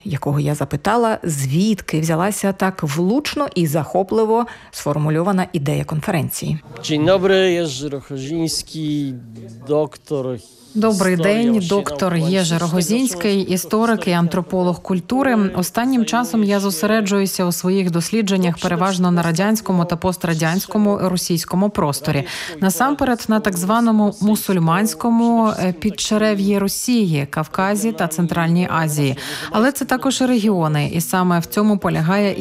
якого я запитала, звідки взялася так влучно і захопливо сформульована ідея конференції. Dzień dobry, Jerzy Rochoziński, доктор. Добрий день, доктор Єжи Рогозінський, історик і антрополог культури. Останнім часом я зосереджуюся у своїх дослідженнях переважно на радянському та пострадянському російському просторі. Насамперед на так званому мусульманському підчерев'ї Росії, Кавказі та Центральній Азії. Але це також і регіони, і саме в цьому полягає